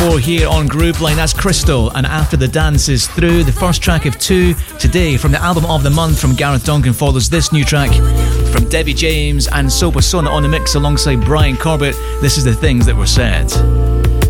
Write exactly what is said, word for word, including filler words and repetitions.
four here on Grooveline. That's Crystal and After the Dance is Through, the first track of two today from the album of the month from Gareth Duncan. Follows this new track from Debbie James and Sopa Sona on the mix alongside Brian Corbett. This is The Things That Were Said.